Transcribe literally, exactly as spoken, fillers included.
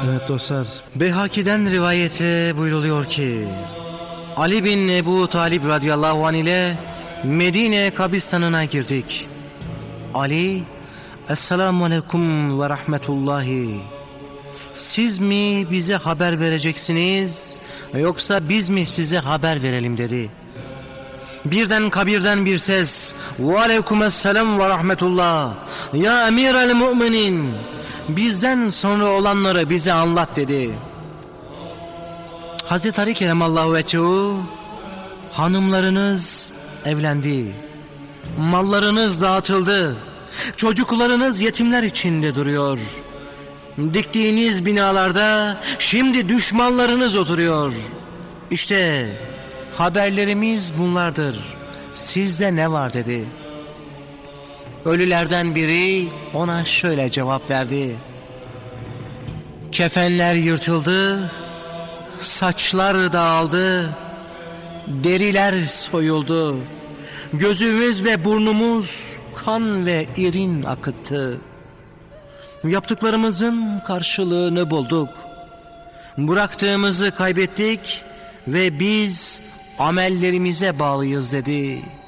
Evet dostlar. Beyhaki'den rivayete buyruluyor ki Ali bin Ebu Talib radıyallahu anh ile Medine kabristanına girdik. Ali, Esselamu Aleyküm ve Rahmetullahi. Siz mi bize haber vereceksiniz yoksa biz mi size haber verelim dedi. Birden kabirden bir ses, ve aleykümesselam ve rahmetullah, ya emir el müminin, bizden sonra olanları bize anlat dedi. Hazreti Ali Keremallahu Vecehu, hanımlarınız evlendi, mallarınız dağıtıldı, çocuklarınız yetimler içinde duruyor. Diktiğiniz binalarda şimdi düşmanlarınız oturuyor. İşte haberlerimiz bunlardır. Sizde ne var dedi. Ölülerden biri ona şöyle cevap verdi. Kefenler yırtıldı, saçlar dağıldı, deriler soyuldu. Gözümüz ve burnumuz kan ve irin akıttı. Yaptıklarımızın karşılığını bulduk. Bıraktığımızı kaybettik ve biz amellerimize bağlıyız dedi.